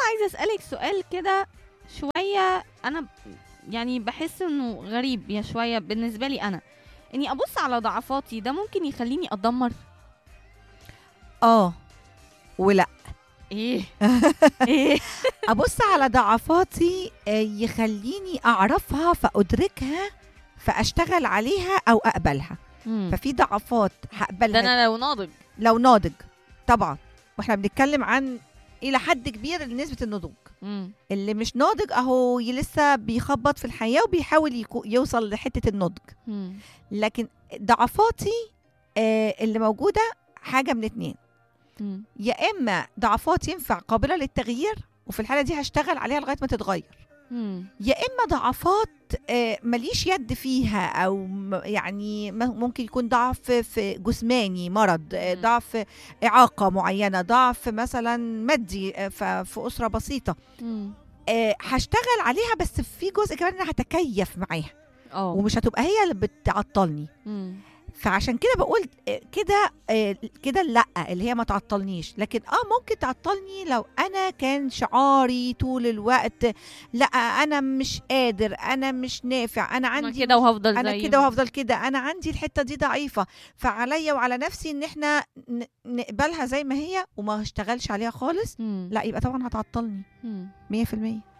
عايزه اسالك سؤال كده شويه. انا يعني بحس انه غريب يا شويه بالنسبه لي انا، اني ابص على ضعفاتي ده ممكن يخليني اتدمر. ولا ايه ايه. ابص على ضعفاتي يخليني اعرفها فادركها فاشتغل عليها او اقبلها. ففي ضعفات ده هقبلها انا لو ناضج. لو ناضج طبعا، واحنا بنتكلم عن الى حد كبير نسبة النضوج. اللي مش ناضج اهو لسه بيخبط في الحياة وبيحاول يوصل لحتة النضج. لكن ضعفاتي اللي موجودة حاجة من اتنين، يا اما ضعفات ينفع قابلة للتغيير وفي الحالة دي هشتغل عليها لغاية ما تتغير، يا اما ضعفات ماليش يد فيها، او يعني ممكن يكون ضعف في جسماني، مرض، ضعف اعاقه معينه، ضعف مثلا مادي في اسره بسيطه. هشتغل عليها بس في جزء كمان انا هتكيف معاها ومش هتبقى هي اللي بتعطلني. فعشان كده بقول كده لا، اللي هي ما تعطلنيش. لكن ممكن تعطلني لو انا كان شعاري طول الوقت لا انا مش قادر، انا مش نافع، انا عندي كده وهفضل انا كده وهفضل كده، انا عندي الحتة دي ضعيفة، فعليا وعلى نفسي ان احنا نقبلها زي ما هي وما اشتغلش عليها خالص. لا يبقى طبعا هتعطلني 100%.